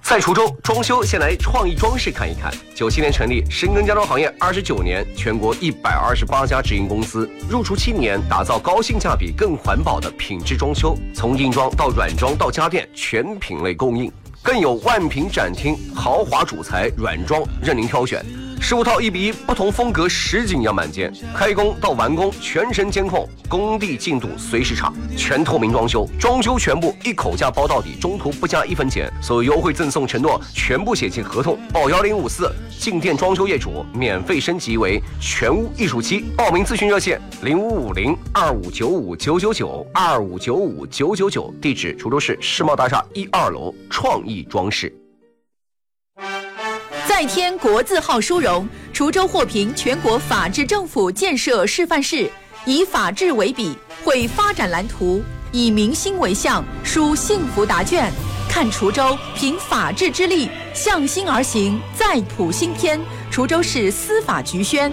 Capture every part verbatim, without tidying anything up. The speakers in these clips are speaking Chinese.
在滁州装修，先来创意装饰看一看。九七年成立，深耕家装行业二十九年，全国一百二十八家直营公司，入驻七年，打造高性价比、更环保的品质装修，从硬装到软装到家电，全品类供应。更有万品展厅，豪华主材软装任您挑选。十五套一比一，不同风格实景样板间，开工到完工全程监控，工地进度随时查，全透明装修，装修全部一口价包到底，中途不加一分钱，所有优惠赠送承诺全部写进合同，报幺零五四，进店装修业主免费升级为全屋艺术漆，报名咨询热线零五五零二五九五九九九二五九五九九九，地址滁州市世贸大厦一二楼创意装饰。 再添国字号殊荣，滁州获评全国法治政府建设示范市，以法治为笔，绘发展蓝图，以民心为向，书幸福答卷。看滁州凭法治之力，向心而行，再谱新篇。滁州市司法局宣。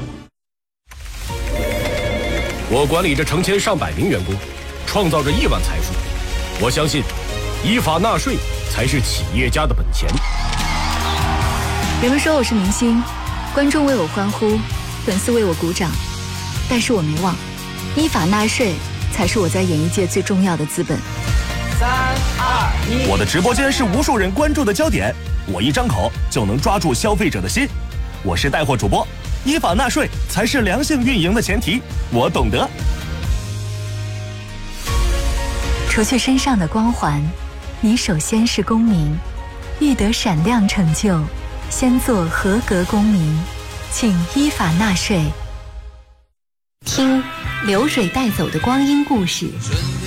我管理着成千上百名员工，创造着亿万财富。我相信，依法纳税才是企业家的本钱。 人们说我是明星，观众为我欢呼，粉丝为我鼓掌，但是我没忘，依法纳税才是我在演艺界最重要的资本。 三二一， 我的直播间是无数人关注的焦点，我一张口就能抓住消费者的心。我是带货主播，依法纳税才是良性运营的前提，我懂得。 除去身上的光环，你首先是公民，欲得闪亮成就，先做合格公民，请依法纳税。听流水带走的光阴故事。